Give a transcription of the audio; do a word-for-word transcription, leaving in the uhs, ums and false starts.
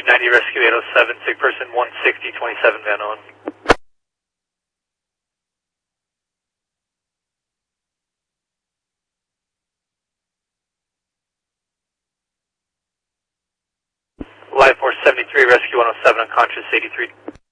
ninety, rescue eight oh seven, sick person one sixty, twenty-seven, Van Owen. Live force seventy-three, rescue one oh seven, unconscious eighty-three.